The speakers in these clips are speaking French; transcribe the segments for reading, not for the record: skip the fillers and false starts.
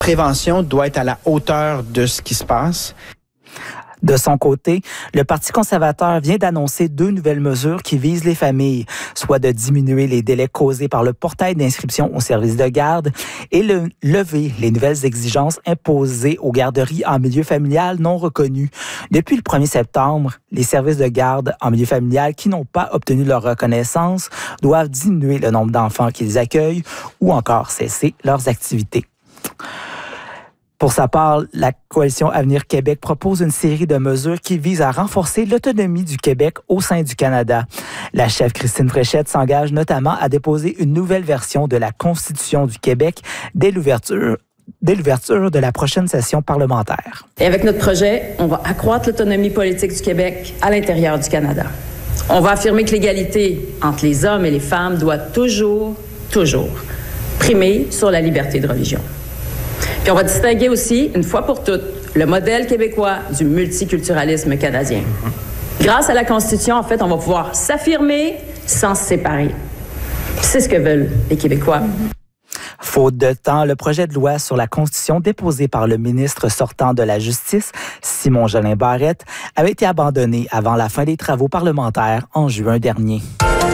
prévention doit être à la hauteur de ce qui se passe. De son côté, le Parti conservateur vient d'annoncer 2 nouvelles mesures qui visent les familles, soit de diminuer les délais causés par le portail d'inscription au service de garde et lever les nouvelles exigences imposées aux garderies en milieu familial non reconnues. Depuis le 1er septembre, les services de garde en milieu familial qui n'ont pas obtenu leur reconnaissance doivent diminuer le nombre d'enfants qu'ils accueillent ou encore cesser leurs activités. Pour sa part, la Coalition Avenir Québec propose une série de mesures qui visent à renforcer l'autonomie du Québec au sein du Canada. La chef Christine Fréchette s'engage notamment à déposer une nouvelle version de la Constitution du Québec dès l'ouverture de la prochaine session parlementaire. Et avec notre projet, on va accroître l'autonomie politique du Québec à l'intérieur du Canada. On va affirmer que l'égalité entre les hommes et les femmes doit toujours primer sur la liberté de religion. Puis on va distinguer aussi, une fois pour toutes, le modèle québécois du multiculturalisme canadien. Grâce à la Constitution, en fait, on va pouvoir s'affirmer sans se séparer. C'est ce que veulent les Québécois. Faute de temps, le projet de loi sur la Constitution déposé par le ministre sortant de la Justice, Simon-Jolin Barrette, avait été abandonné avant la fin des travaux parlementaires en juin dernier.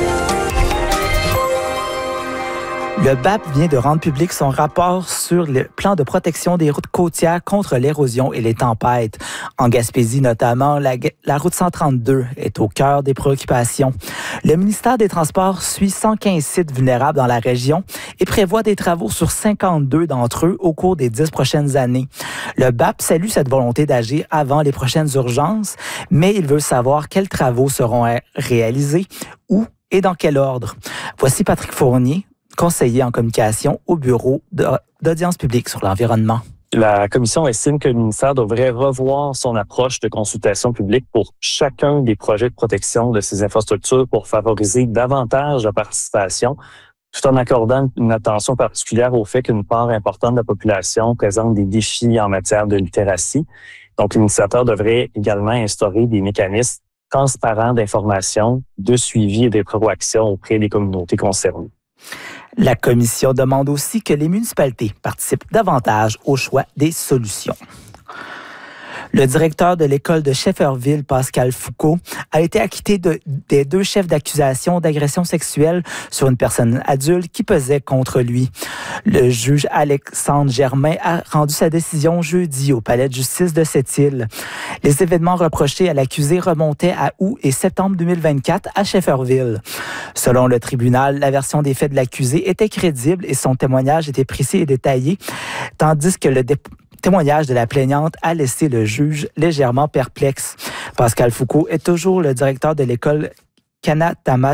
Le BAP vient de rendre public son rapport sur le plan de protection des routes côtières contre l'érosion et les tempêtes. En Gaspésie notamment, la route 132 est au cœur des préoccupations. Le ministère des Transports suit 115 sites vulnérables dans la région et prévoit des travaux sur 52 d'entre eux au cours des 10 prochaines années. Le BAP salue cette volonté d'agir avant les prochaines urgences, mais il veut savoir quels travaux seront réalisés, où et dans quel ordre. Voici Patrick Fournier, conseiller en communication au Bureau d'audience publique sur l'environnement. La Commission estime que le ministère devrait revoir son approche de consultation publique pour chacun des projets de protection de ces infrastructures pour favoriser davantage la participation, tout en accordant une attention particulière au fait qu'une part importante de la population présente des défis en matière de littératie. Donc, l'administrateur devrait également instaurer des mécanismes transparents d'information, de suivi et de proaction auprès des communautés concernées. La Commission demande aussi que les municipalités participent davantage au choix des solutions. Le directeur de l'école de Shefferville, Pascal Foucault, a été acquitté des 2 chefs d'accusation d'agression sexuelle sur une personne adulte qui pesait contre lui. Le juge Alexandre Germain a rendu sa décision jeudi au palais de justice de Sept-Îles. Les événements reprochés à l'accusé remontaient à août et septembre 2024 à Shefferville. Selon le tribunal, la version des faits de l'accusé était crédible et son témoignage était précis et détaillé, tandis que le témoignage de la plaignante a laissé le juge légèrement perplexe. Pascal Foucault est toujours le directeur de l'école Kanatamat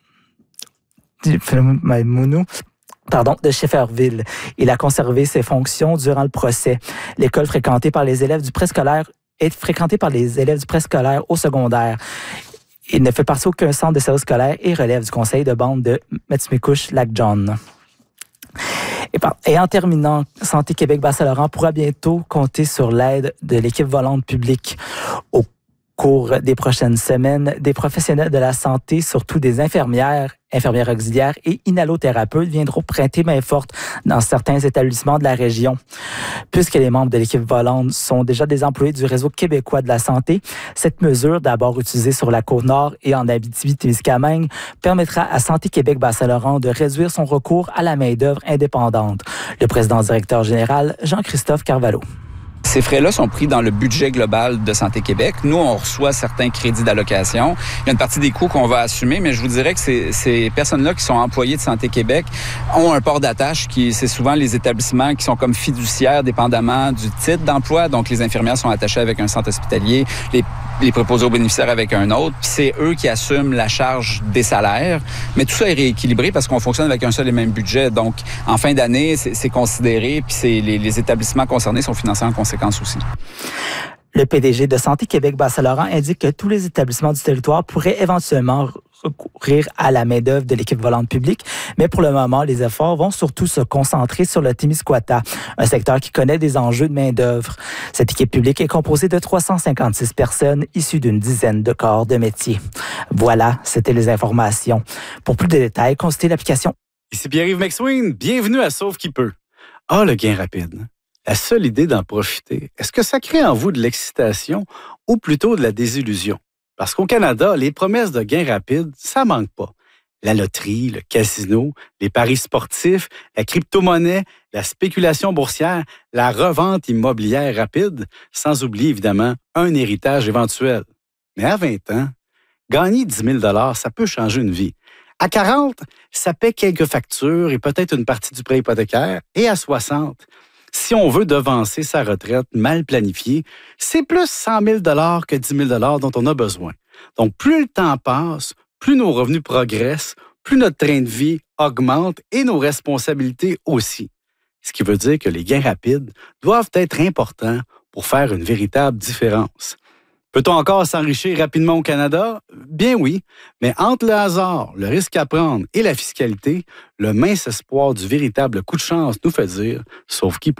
de Shefferville. Il a conservé ses fonctions durant le procès. L'école fréquentée par les élèves du préscolaire est fréquentée par les élèves du préscolaire au secondaire. Il ne fait partie d'aucun centre de service scolaire et relève du conseil de bande de Metsmikush-Lac-John. Et en terminant, Santé Québec Bas-Saint-Laurent pourra bientôt compter sur l'aide de l'équipe volante publique. Au cours des prochaines semaines, des professionnels de la santé, surtout des infirmières auxiliaires et inhalothérapeutes viendront prêter main forte dans certains établissements de la région. Puisque les membres de l'équipe volante sont déjà des employés du réseau québécois de la santé, cette mesure, d'abord utilisée sur la Côte-Nord et en Abitibi-Témiscamingue, permettra à Santé Québec Bas-Saint-Laurent de réduire son recours à la main-d'œuvre indépendante. Le président-directeur général, Jean-Christophe Carvalho. Ces frais-là sont pris dans le budget global de Santé Québec. Nous, on reçoit certains crédits d'allocation. Il y a une partie des coûts qu'on va assumer, mais je vous dirais que ces personnes-là qui sont employées de Santé Québec ont un port d'attache c'est souvent les établissements qui sont comme fiduciaires dépendamment du titre d'emploi. Donc, les infirmières sont attachées avec un centre hospitalier, les préposés aux bénéficiaires avec un autre. Puis c'est eux qui assument la charge des salaires. Mais tout ça est rééquilibré parce qu'on fonctionne avec un seul et même budget. Donc, en fin d'année, c'est considéré, puis les établissements concernés sont financés en conséquence aussi. Le PDG de Santé Québec Bas-Saint-Laurent indique que tous les établissements du territoire pourraient éventuellement recourir à la main-d'œuvre de l'équipe volante publique, mais pour le moment, les efforts vont surtout se concentrer sur le Témiscouata, un secteur qui connaît des enjeux de main-d'œuvre. Cette équipe publique est composée de 356 personnes issues d'une dizaine de corps de métier. Voilà, c'était les informations. Pour plus de détails, consultez l'application. Ici Pierre-Yves McSween, bienvenue à Sauve qui peut. Ah, le gain rapide. La seule idée d'en profiter, est-ce que ça crée en vous de l'excitation ou plutôt de la désillusion? Parce qu'au Canada, les promesses de gains rapides, ça manque pas. La loterie, le casino, les paris sportifs, la crypto-monnaie, la spéculation boursière, la revente immobilière rapide, sans oublier évidemment un héritage éventuel. Mais à 20 ans, gagner 10 000 ça peut changer une vie. À 40, ça paie quelques factures et peut-être une partie du prêt hypothécaire. Et à 60, si on veut devancer sa retraite mal planifiée, c'est plus 100 000 que 10 000 dont on a besoin. Donc, plus le temps passe, plus nos revenus progressent, plus notre train de vie augmente et nos responsabilités aussi. Ce qui veut dire que les gains rapides doivent être importants pour faire une véritable différence. Peut-on encore s'enrichir rapidement au Canada? Bien oui, mais entre le hasard, le risque à prendre et la fiscalité, le mince espoir du véritable coup de chance nous fait dire « sauf qui peut ».